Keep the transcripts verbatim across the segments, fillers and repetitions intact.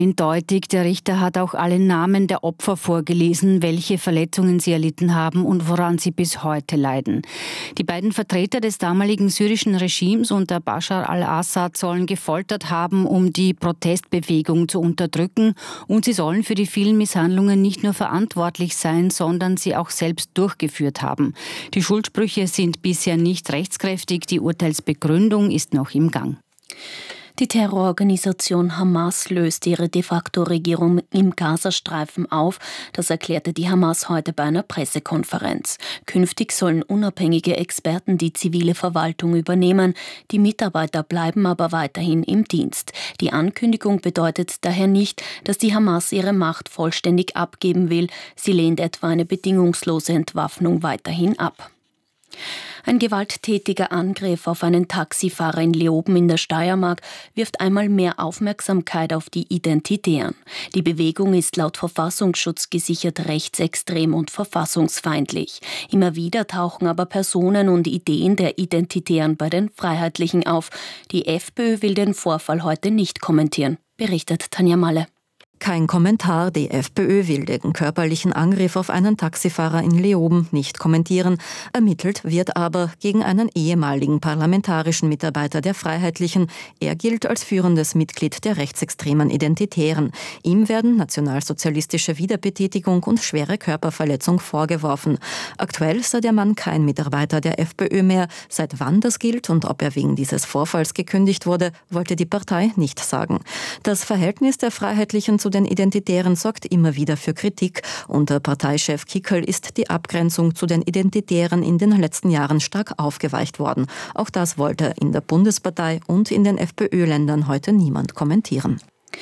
Eindeutig, der Richter hat auch alle Namen der Opfer vorgelesen, welche Verletzungen sie erlitten haben und woran sie bis heute leiden. Die beiden Vertreter des damaligen syrischen Regimes unter Bashar al-Assad sollen gefoltert haben, um die Protestbewegung zu unterdrücken, und sie sollen für die vielen Misshandlungen nicht nur verantwortlich sein, sondern sie auch selbst durchgeführt haben. Die Schuldsprüche sind bisher nicht rechtskräftig, die Urteilsbegründung ist noch im Gang. Die Terrororganisation Hamas löst ihre de facto Regierung im Gazastreifen auf. Das erklärte die Hamas heute bei einer Pressekonferenz. Künftig sollen unabhängige Experten die zivile Verwaltung übernehmen. Die Mitarbeiter bleiben aber weiterhin im Dienst. Die Ankündigung bedeutet daher nicht, dass die Hamas ihre Macht vollständig abgeben will. Sie lehnt etwa eine bedingungslose Entwaffnung weiterhin ab. Ein gewalttätiger Angriff auf einen Taxifahrer in Leoben in der Steiermark wirft einmal mehr Aufmerksamkeit auf die Identitären. Die Bewegung ist laut Verfassungsschutz gesichert rechtsextrem und verfassungsfeindlich. Immer wieder tauchen aber Personen und Ideen der Identitären bei den Freiheitlichen auf. Die FPÖ will den Vorfall heute nicht kommentieren, berichtet Tanja Malle. Kein Kommentar, die FPÖ will den körperlichen Angriff auf einen Taxifahrer in Leoben nicht kommentieren. Ermittelt wird aber gegen einen ehemaligen parlamentarischen Mitarbeiter der Freiheitlichen. Er gilt als führendes Mitglied der rechtsextremen Identitären. Ihm werden nationalsozialistische Wiederbetätigung und schwere Körperverletzung vorgeworfen. Aktuell sei der Mann kein Mitarbeiter der FPÖ mehr. Seit wann das gilt und ob er wegen dieses Vorfalls gekündigt wurde, wollte die Partei nicht sagen. Das Verhältnis der Freiheitlichen zu den Identitären sorgt immer wieder für Kritik. Unter Parteichef Kickl ist die Abgrenzung zu den Identitären in den letzten Jahren stark aufgeweicht worden. Auch das wollte in der Bundespartei und in den FPÖ-Ländern heute niemand kommentieren.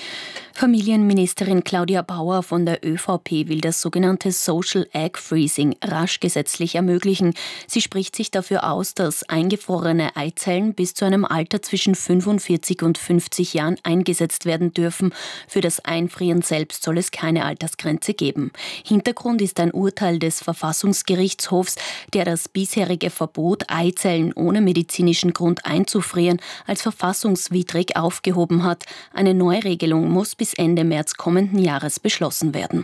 Familienministerin Claudia Bauer von der ÖVP will das sogenannte Social Egg Freezing rasch gesetzlich ermöglichen. Sie spricht sich dafür aus, dass eingefrorene Eizellen bis zu einem Alter zwischen fünfundvierzig und fünfzig Jahren eingesetzt werden dürfen. Für das Einfrieren selbst soll es keine Altersgrenze geben. Hintergrund ist ein Urteil des Verfassungsgerichtshofs, der das bisherige Verbot, Eizellen ohne medizinischen Grund einzufrieren, als verfassungswidrig aufgehoben hat. Eine Neuregelung muss bis Ende März kommenden Jahres beschlossen werden.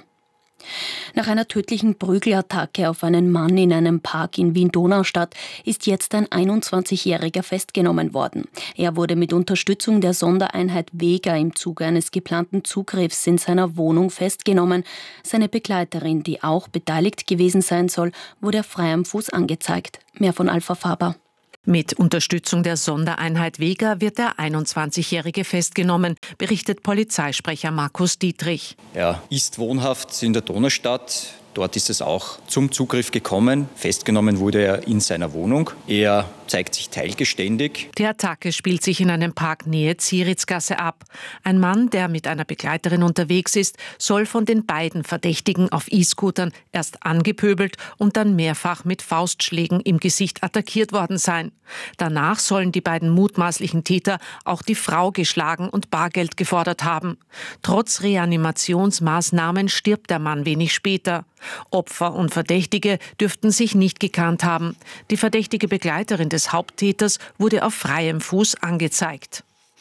Nach einer tödlichen Prügelattacke auf einen Mann in einem Park in Wien-Donaustadt ist jetzt ein einundzwanzigjähriger festgenommen worden. Er wurde mit Unterstützung der Sondereinheit Vega im Zuge eines geplanten Zugriffs in seiner Wohnung festgenommen. Seine Begleiterin, die auch beteiligt gewesen sein soll, wurde frei am Fuß angezeigt. Mehr von Alpha Faber. Mit Unterstützung der Sondereinheit Vega wird der einundzwanzigjährige festgenommen, berichtet Polizeisprecher Markus Dietrich. Er ist wohnhaft in der Donaustadt. Dort ist es auch zum Zugriff gekommen. Festgenommen wurde er in seiner Wohnung. Er zeigt sich teilgeständig. Die Attacke spielt sich in einem Park nähe Zieritzgasse ab. Ein Mann, der mit einer Begleiterin unterwegs ist, soll von den beiden Verdächtigen auf E-Scootern erst angepöbelt und dann mehrfach mit Faustschlägen im Gesicht attackiert worden sein. Danach sollen die beiden mutmaßlichen Täter auch die Frau geschlagen und Bargeld gefordert haben. Trotz Reanimationsmaßnahmen stirbt der Mann wenig später. Opfer und Verdächtige dürften sich nicht gekannt haben. Die verdächtige Begleiterin des Haupttäters wurde auf freiem Fuß angezeigt.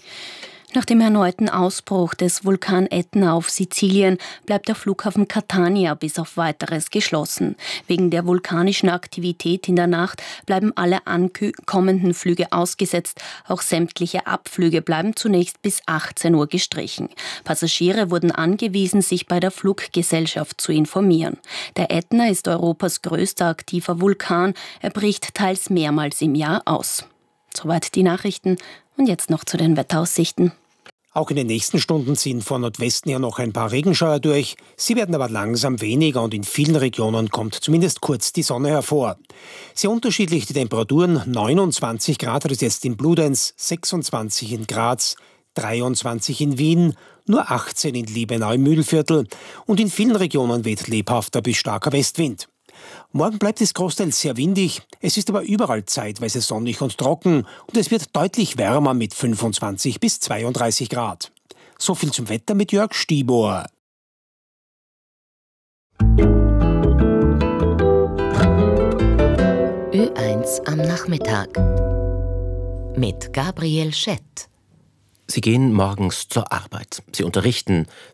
Nach dem erneuten Ausbruch des Vulkan Ätna auf Sizilien bleibt der Flughafen Catania bis auf Weiteres geschlossen. Wegen der vulkanischen Aktivität in der Nacht bleiben alle ankommenden Flüge ausgesetzt. Auch sämtliche Abflüge bleiben zunächst bis achtzehn Uhr gestrichen. Passagiere wurden angewiesen, sich bei der Fluggesellschaft zu informieren. Der Ätna ist Europas größter aktiver Vulkan. Er bricht teils mehrmals im Jahr aus. Soweit die Nachrichten und jetzt noch zu den Wetteraussichten. Auch in den nächsten Stunden ziehen von Nordwesten her noch ein paar Regenschauer durch. Sie werden aber langsam weniger und in vielen Regionen kommt zumindest kurz die Sonne hervor. Sehr unterschiedlich die Temperaturen. neunundzwanzig Grad hat es jetzt in Bludenz, sechsundzwanzig in Graz, dreiundzwanzig in Wien, nur achtzehn in Liebenau im Mühlviertel. Und in vielen Regionen weht lebhafter bis starker Westwind. Morgen bleibt es großteils sehr windig, es ist aber überall zeitweise sonnig und trocken und es wird deutlich wärmer mit fünfundzwanzig bis zweiunddreißig Grad. So viel zum Wetter mit Jörg Stiebohr. Ö eins am Nachmittag mit Gabriel Schett. Sie gehen morgens zur Arbeit. Sie unterrichten